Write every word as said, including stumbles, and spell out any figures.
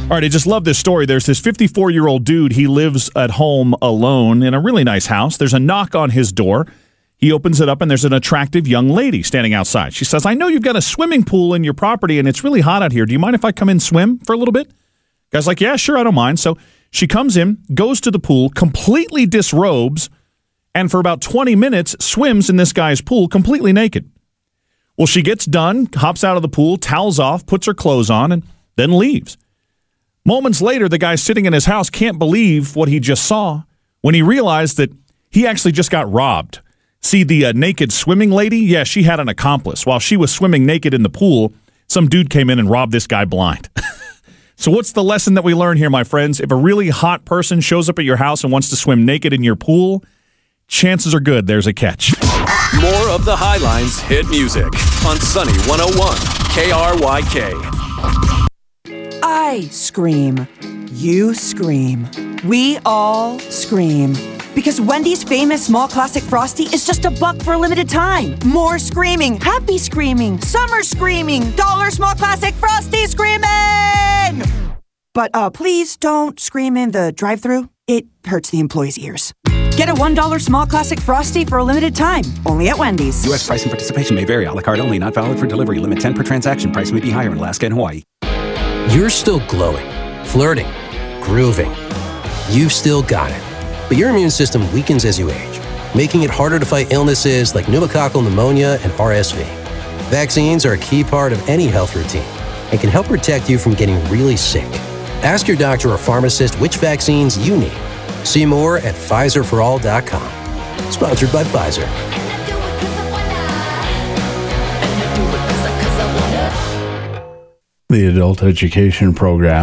All right, I just love this story. There's this fifty-four-year-old dude. He lives at home alone in a really nice house. There's a knock on his door. He opens it up, and there's an attractive young lady standing outside. She says, I know you've got a swimming pool in your property, and it's really hot out here. Do you mind if I come in and swim for a little bit? Guy's like, yeah, sure, I don't mind. So she comes in, goes to the pool, completely disrobes, and for about twenty minutes swims in this guy's pool completely naked. Well, she gets done, hops out of the pool, towels off, puts her clothes on, and then leaves. Moments later, the guy sitting in his house can't believe what he just saw when he realized that he actually just got robbed. See, the uh, naked swimming lady? Yeah, she had an accomplice. While she was swimming naked in the pool, some dude came in and robbed this guy blind. So what's the lesson that we learn here, my friends? If a really hot person shows up at your house and wants to swim naked in your pool, chances are good there's a catch. More of the Highlines hit music on Sunny one oh one K R Y K. I scream. You scream. We all scream. Because Wendy's famous small classic Frosty is just a buck for a limited time. More screaming. Happy screaming. Summer screaming. Dollar small classic Frosty screaming! But uh, please don't scream in the drive-thru. It hurts the employees' ears. Get a one dollar small classic Frosty for a limited time. Only at Wendy's. U S price and participation may vary. A la carte only. Not valid for delivery. Limit ten per transaction. Price may be higher in Alaska and Hawaii. You're still glowing, flirting, grooving. You've still got it. But your immune system weakens as you age, making it harder to fight illnesses like pneumococcal pneumonia and R S V. Vaccines are a key part of any health routine and can help protect you from getting really sick. Ask your doctor or pharmacist which vaccines you need. See more at Pfizer for all dot com. Sponsored by Pfizer. The adult education program